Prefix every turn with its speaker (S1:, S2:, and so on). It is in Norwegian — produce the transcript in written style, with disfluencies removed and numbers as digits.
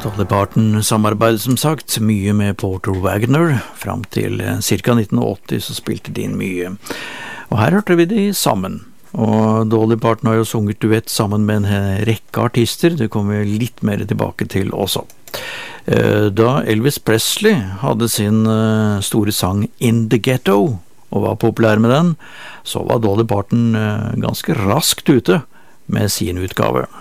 S1: Dolly Parton samarbeidet som sagt mye med Porter Wagoner. Fram til ca. 1980 så spilte de inn mye. Og her hørte vi de sammen. Og Dolly Parton har jo sunget duett sammen med en rekke artister. Det kommer vi litt mer tilbake til også. Da Elvis Presley hadde sin store sang In the Ghetto og var populær med den, så var Dolly Parton ganske raskt ute med sin utgave.